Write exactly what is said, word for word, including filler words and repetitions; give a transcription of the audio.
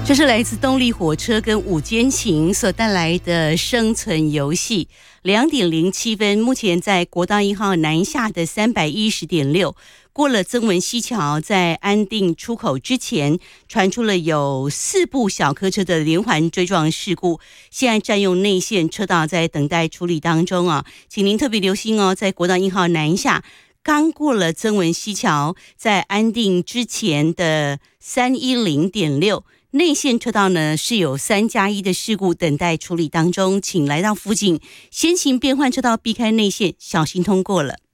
这是来自动力火车跟五间琴所带来的生存游戏。两点零七分，目前在国道一号南下的三百一十点六，过了曾文溪桥，在安定出口之前，传出了有四部小客车的连环追撞事故，现在占用内线车道，在等待处理当中啊，请您特别留心哦，在国道一号南下。刚过了曾文溪桥，在安定之前的三一零点六内线车道呢是有三加一的事故等待处理当中，请来到附近先行变换车道，避开内线，小心通过了。